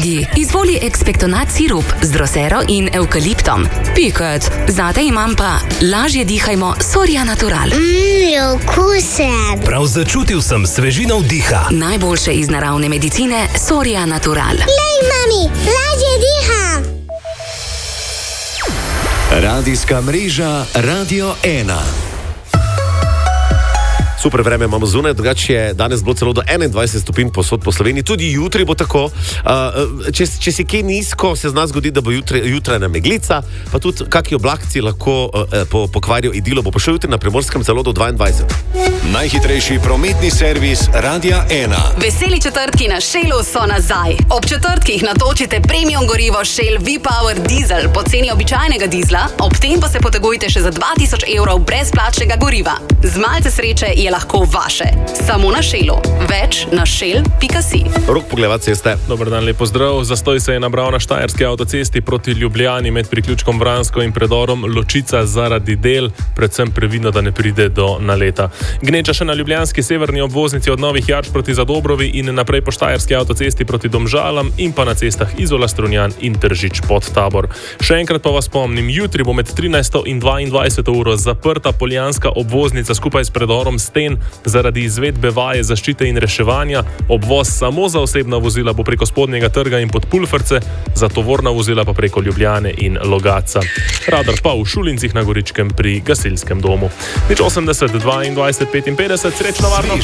alergiji izvoli Expectonat sirup z drosero in evkaliptom. Piket, zate imam pa lažje dihajmo Soria Natural. Okusen. Prav začutil sem svežino vdiha. Najboljše iz naravne medicine Soria Natural. Lej, mami, lažje diham. Radijska mreža Radio 1. Super vreme imamo zunaj, drugače je danes bilo celo do 21 stopinj povsod po Sloveniji, tudi jutri bo tako. Če si kaj nizko, se zna zgoditi, da bo jutranja meglica, pa tudi kakšni oblakci lahko pokvarijo idilo, bo pa še jutri na Primorskem celo do 22. Najhitrejši prometni servis Radia 1. Veseli četrtki na Shellu so nazaj. Ob četrtkih natočite premium gorivo Shell V-Power Diesel po ceni običajnega dizla, ob tem pa se potegujte še za 2000 evrov brezplačnega goriva. Z malce sreče je lahko vaše. Samo na Shellu. Več na shell.si. Rok Poglevac ceste. Dober dan, lep pozdrav. Zastoj se je nabral na štajerski avtocesti proti Ljubljani med priključkom Vransko in predorom Ločica zaradi del, predvsem previdno, da ne pride do naleta. Gneča še na ljubljanski severni obvoznici od Novih Jarč proti Zadobrovi in naprej po štajerski avtocesti proti Domžalam in pa na cestah Izola, Strunjan in Tržič pod Tabor. Še enkrat pa vas spomnim, jutri bo med 13. in 22. uro zaprta poljanska obvoznica skupaj s predorom Sten zaradi izvedbe vaje zaščite in reševanja. Obvoz samo za osebna vozila bo preko Spodnjega trga in pod Pulferce, za tovorna vozila pa preko Ljubljane in Logatca. Radar pa v Šulincih na Goričkem pri gasilskem domu. 80 22 55, srečno, varno.